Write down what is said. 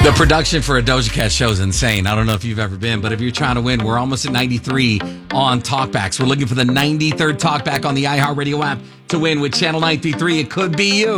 The production for a Doja Cat show is insane. I don't know if you've ever been, but if you're trying to win, we're almost at 93 on Talkbacks. We're looking for the 93rd Talkback on the iHeartRadio app to win with Channel 933. It could be you.